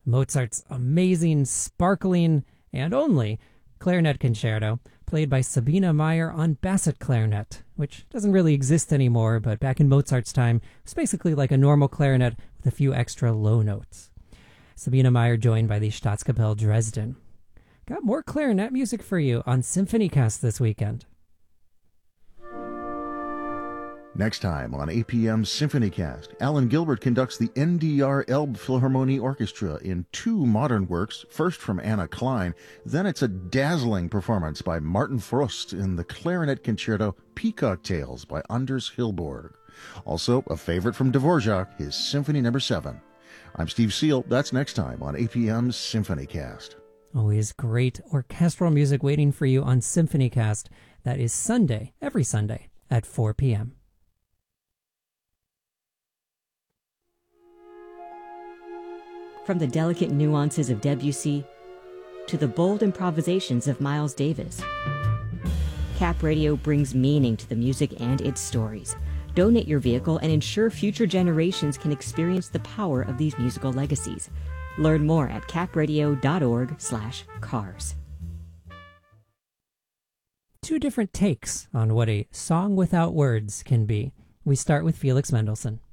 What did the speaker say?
Mozart's amazing, sparkling, and only clarinet concerto, played by Sabina Meyer on basset clarinet, which doesn't really exist anymore, but back in Mozart's time, it was basically like a normal clarinet with a few extra low notes. Sabina Meyer joined by the Staatskapelle Dresden. Got more clarinet music for you on SymphonyCast this weekend. Next time on APM SymphonyCast, Alan Gilbert conducts the NDR Elbphilharmonie Orchestra in two modern works, first from Anna Klein, then it's a dazzling performance by Martin Frost in the clarinet concerto Peacock Tales by Anders Hillborg. Also, a favorite from Dvorak, his Symphony No. 7. I'm Steve Seal. That's next time on APM SymphonyCast. Always great orchestral music waiting for you on SymphonyCast. That is Sunday, every Sunday at 4 p.m. From the delicate nuances of Debussy to the bold improvisations of Miles Davis, Cap Radio brings meaning to the music and its stories. Donate your vehicle and ensure future generations can experience the power of these musical legacies. Learn more at capradio.org/cars. Two different takes on what a song without words can be. We start with Felix Mendelssohn.